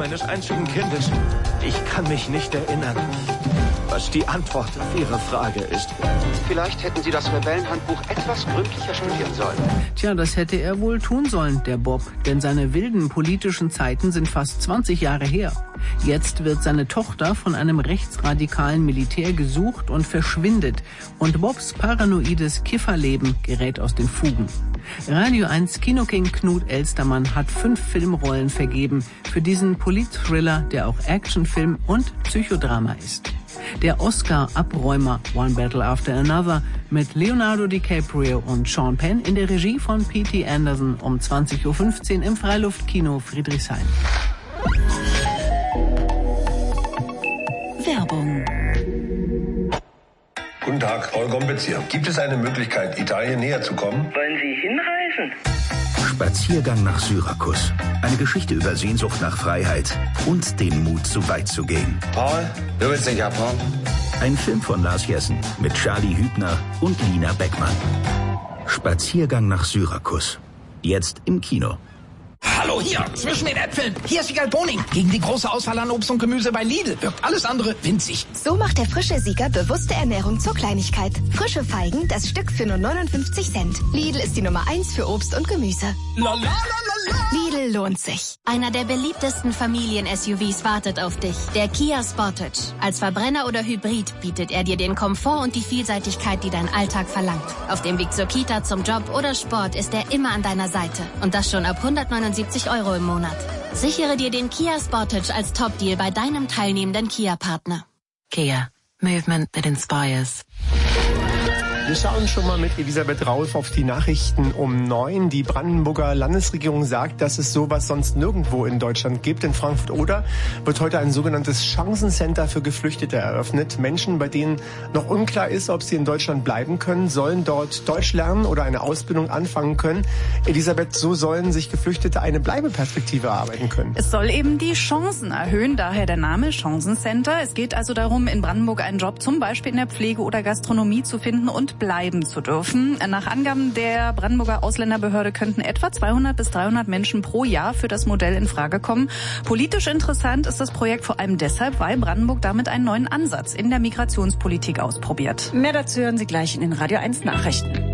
meines einzigen Kindes. Ich kann mich nicht erinnern, was die Antwort auf Ihre Frage ist. Vielleicht hätten Sie das Rebellenhandbuch etwas gründlicher studieren sollen. Tja, das hätte er wohl tun sollen, der Bob. Denn seine wilden politischen Zeiten sind fast 20 Jahre her. Jetzt wird seine Tochter von einem rechtsradikalen Militär gesucht und verschwindet. Und Bobs paranoides Kifferleben gerät aus den Fugen. Radio 1 Kinoking Knut Elstermann hat 5 Filmrollen vergeben für diesen Polit-Thriller, der auch Actionfilm und Psychodrama ist. Der Oscar-Abräumer One Battle After Another mit Leonardo DiCaprio und Sean Penn in der Regie von P.T. Anderson um 20.15 Uhr im Freiluftkino Friedrichshain. Werbung. Guten Tag, Paul Gombitz hier. Gibt es eine Möglichkeit, Italien näher zu kommen? Wollen Sie hinreisen? Spaziergang nach Syrakus. Eine Geschichte über Sehnsucht nach Freiheit und den Mut, so weit zu gehen. Paul, du willst in Japan? Ein Film von Lars Jessen mit Charlie Hübner und Lina Beckmann. Spaziergang nach Syrakus. Jetzt im Kino. Hallo hier, zwischen den Äpfeln. Hier ist Siegal Boning. Gegen die große Auswahl an Obst und Gemüse bei Lidl wirkt alles andere winzig. So macht der frische Sieger bewusste Ernährung zur Kleinigkeit. Frische Feigen, das Stück für nur 59 Cent. Lidl ist die Nummer 1 für Obst und Gemüse. Lidl lohnt sich. Einer der beliebtesten Familien-SUVs wartet auf dich. Der Kia Sportage. Als Verbrenner oder Hybrid bietet er dir den Komfort und die Vielseitigkeit, die dein Alltag verlangt. Auf dem Weg zur Kita, zum Job oder Sport ist er immer an deiner Seite. Und das schon ab 179 € im Monat. Sichere dir den Kia Sportage als Top-Deal bei deinem teilnehmenden Kia-Partner. Kia. Movement that inspires. Wir schauen schon mal mit Elisabeth Rauf auf die Nachrichten um 9. Die Brandenburger Landesregierung sagt, dass es sowas sonst nirgendwo in Deutschland gibt. In Frankfurt-Oder wird heute ein sogenanntes Chancencenter für Geflüchtete eröffnet. Menschen, bei denen noch unklar ist, ob sie in Deutschland bleiben können, sollen dort Deutsch lernen oder eine Ausbildung anfangen können. Elisabeth, so sollen sich Geflüchtete eine Bleibeperspektive erarbeiten können. Es soll eben die Chancen erhöhen, daher der Name Chancencenter. Es geht also darum, in Brandenburg einen Job zum Beispiel in der Pflege oder Gastronomie zu finden und bleiben zu dürfen. Nach Angaben der Brandenburger Ausländerbehörde könnten etwa 200 bis 300 Menschen pro Jahr für das Modell in Frage kommen. Politisch interessant ist das Projekt vor allem deshalb, weil Brandenburg damit einen neuen Ansatz in der Migrationspolitik ausprobiert. Mehr dazu hören Sie gleich in den Radio 1 Nachrichten.